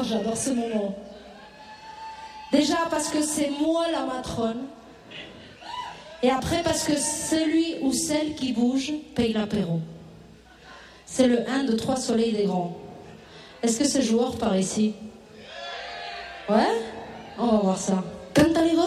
j'adore ce moment. Déjà parce que c'est moi la matrone. Et après parce que celui ou celle qui bouge paye l'apéro. C'est le 1, 2, 3 soleil des grands. Est-ce que c'est joueur par ici? Ouais? On va voir ça. Canta les